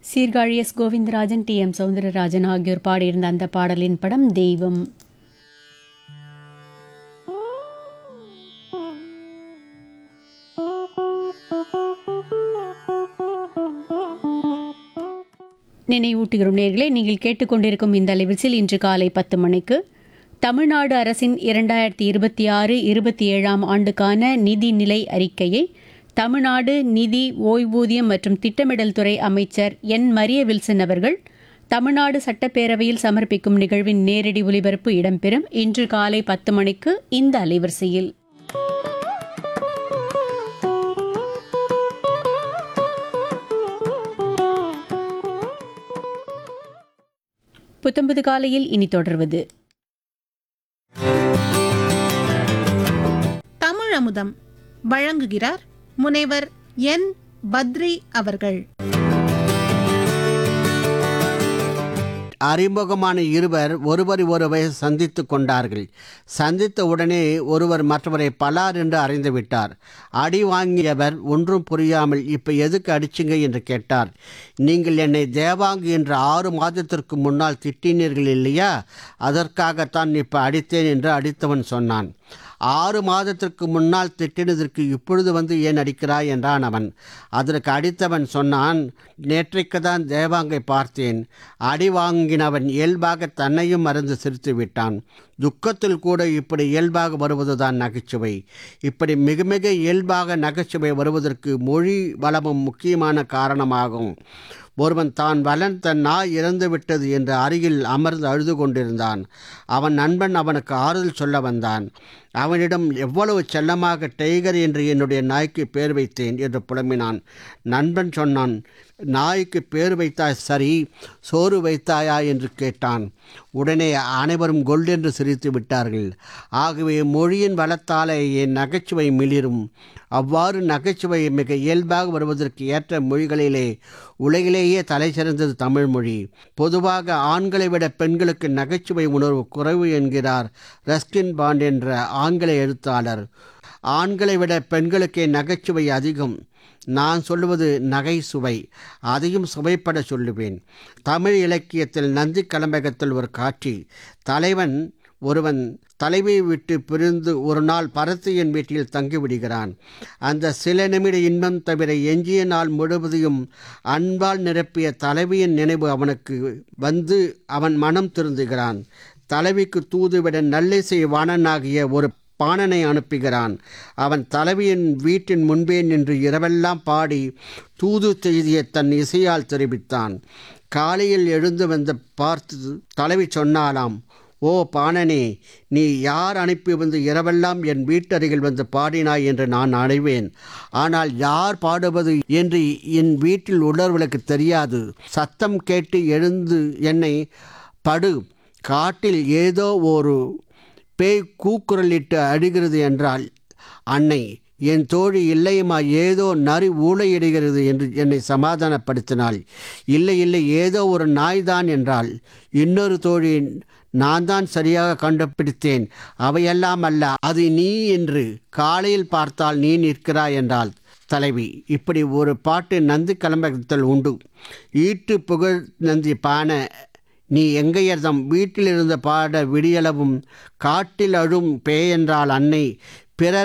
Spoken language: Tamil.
Sirkazhi S. Govindarajan, D. M. Soundararajan ஆகியோர் பாடியிருந்த அந்த பாடலின் படம் தெய்வம். நினைவூட்டுகிறோம் நேயர்களே, நீங்கள் கேட்டுக்கொண்டிருக்கும் இந்த அலைவரிசையில் இன்று காலை 10 மணிக்கு தமிழ்நாடு அரசின் 2026-27 ஆண்டுக்கான நிதிநிலை அறிக்கையை தமிழ்நாடு நிதி, ஓய்வூதியம் மற்றும் திட்டமிடல் துறை அமைச்சர் என். மரிய வில்சன் அவர்கள் தமிழ்நாடு சட்டப்பேரவையில் சமர்ப்பிக்கும் நிகழ்வின் நேரடி ஒலிபரப்பு இடம்பெறும். இன்று காலை 10 மணிக்கு இந்த அலைவரிசையில். புத்தம்புது காலையில் இனி தொடர்வது தமிழ் அமுதம். வழங்குகிறார் முனைவர் என். பத்ரி அவர்கள். அறிமுகமான இருவர் ஒருவரை சந்தித்து கொண்டார்கள். சந்தித்த உடனே ஒருவர் மற்றவரை பலார் என்று அறிந்து விட்டார். அடி வாங்கியவர் ஒன்றும் புரியாமல் இப்ப எதுக்கு அடிச்சிங்க என்று கேட்டார். நீங்கள் என்னை தேவாங்கு என்று 6 மாதத்திற்கு முன்னால் திட்டினீர்கள் இல்லையா, அதற்காகத்தான் இப்ப அடித்தேன் என்று அடித்தவன் சொன்னான். 6 மாதத்திற்கு முன்னால் திட்டினதற்கு இப்பொழுது வந்து ஏன் அடிக்கிறாய் என்றான் அவன். அதற்கு அடித்தவன் சொன்னான், நேற்றைக்கு தான் தேவாங்கை பார்த்தேன். அடி வாங்கினவன் இயல்பாக தன்னையும் மறந்து சிரித்து விட்டான். துக்கத்தில் கூட இப்படி இயல்பாக வருவதுதான் நகைச்சுவை. இப்படி மிக மிக இயல்பாக நகைச்சுவை வருவதற்கு மொழி வளமும் முக்கியமான காரணமாகும். ஒருவன் தான் வளர்ந்த நாய் இறந்து விட்டது என்று அருகில் அமர்ந்து அழுது கொண்டிருந்தான். அவன் நண்பன் அவனுக்கு ஆறுதல் சொல்ல வந்தான். அவனிடம் எவ்வளவு செல்லமாக டைகர் என்று என்னுடைய நாய்க்கு பேர் வைத்தேன் என்று புலம்பினான். நண்பன் சொன்னான், நாய்க்கு பேர் வைத்தாய் சரி, சோறு வைத்தாயா என்று கேட்டான். உடனே அனைவரும் கொல்லென்று சிரித்து விட்டார்கள். ஆகவே மொழியின் வளத்தாலேயே நகைச்சுவை மிளிரும். அவ்வாறு நகைச்சுவை மிக இயல்பாக வருவதற்கு ஏற்ற மொழிகளிலே உலகிலேயே தலை சிறந்தது தமிழ் மொழி. பொதுவாக ஆண்களை விட பெண்களுக்கு நகைச்சுவை உணர்வு குறைவு என்கிறார் ரஸ்கின் பாண்ட் என்ற ஆங்கில எழுத்தாளர். ஆண்களை விட பெண்களுக்கே நகைச்சுவை அதிகம். நான் சொல்லுவது நகை சுவை, அதையும் சுவைப்பட சொல்லுவேன். தமிழ் இலக்கியத்தில் நந்தி கலம்பகத்தில் ஒரு காட்சி. தலைவன் ஒருவன் தலைவியை விட்டு பிரிந்து ஒரு நாள் பரத்தியின் வீட்டில் தங்கிவிடுகிறான். அந்த சில நிமிட இன்பம் தவிர எஞ்சிய நாள் முழுவதையும் அன்பால் நிரப்பிய தலைவியின் நினைவு அவனுக்கு வந்து அவன் மனம் திருந்துகிறான். தலைவிக்கு தூதுவிட நல்லிசை வாணனாகிய ஒரு பாணனை அனுப்புகிறான். அவன் தலைவியின் வீட்டின் முன்பே நின்று இரவெல்லாம் பாடி தூது செய்தியை தன் இசையால் தெரிவித்தான். காலையில் எழுந்து வந்து பார்த்து தலைவி சொன்னாலாம், ஓ பாணனே, நீ யார் அனுப்பி வந்து இரவெல்லாம் என் வீட்டருகில் வந்து பாடினாய் என்று நான் அறிவேன். ஆனால் யார் பாடுவது என்று என் வீட்டில் உள்ளவர்களுக்கு தெரியாது. சத்தம் கேட்டு எழுந்து என்னை படு, காட்டில் ஏதோ ஒரு பேய் கூக்குரலிட்டு அழுகிறது என்றால் அன்னை, என் தோழி இல்லையம்மா, ஏதோ நரி ஊளையிடுகிறது என்று என்னை சமாதானப்படுத்தினாள். இல்லை இல்லை, ஏதோ ஒரு நாய்தான் என்றாள். இன்னொரு தோழி, நான் தான் சரியாக கண்டுபிடித்தேன், அவையெல்லாம் அல்ல, அது நீ என்று காலையில் பார்த்தால் நீ நிற்கிறாய் என்றாள் தலைவி. இப்படி ஒரு பாட்டு நந்தி கலம்பகத்தில் உண்டு. ஈட்டு புகழ் நந்தி பான நீ எங்கையர்தம் வீட்டிலிருந்து பாட விடியளவும் காட்டில் அழும் பேயென்றால் அன்னை, பிறர்